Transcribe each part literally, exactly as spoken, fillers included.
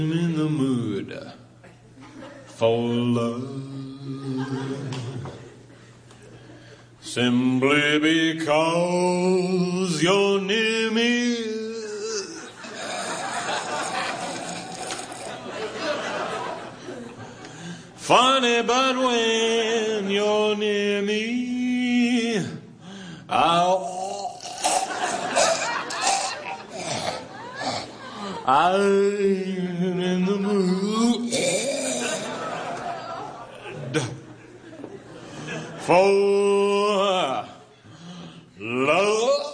I'm in the mood for love, simply because you're near me. Funny, but when you're near me, I'll I'm in the mood for love.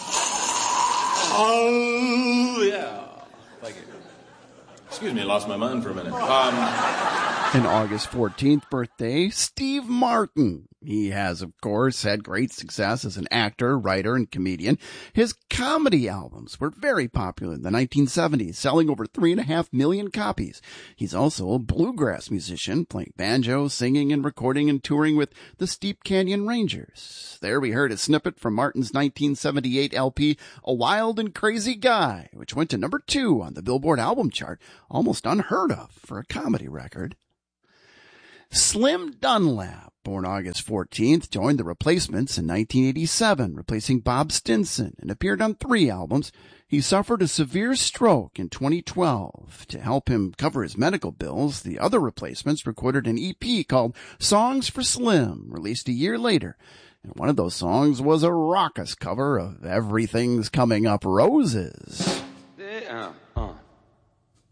Oh, yeah. Thank you. Excuse me, I lost my mind for a minute. Um... An August fourteenth birthday, Steve Martin. He has, of course, had great success as an actor, writer, and comedian. His comedy albums were very popular in the nineteen seventies, selling over three and a half million copies. He's also a bluegrass musician, playing banjo, singing, and recording and touring with the Steep Canyon Rangers. There we heard a snippet from Martin's nineteen seventy-eight L P, A Wild and Crazy Guy, which went to number two on the Billboard album chart, almost unheard of for a comedy record. Slim Dunlap, born August fourteenth, joined the Replacements in nineteen eighty-seven, replacing Bob Stinson, and appeared on three albums. He suffered a severe stroke in twenty twelve. To help him cover his medical bills, the other Replacements recorded an E P called Songs for Slim, released a year later. And one of those songs was a raucous cover of Everything's Coming Up Roses. Yeah.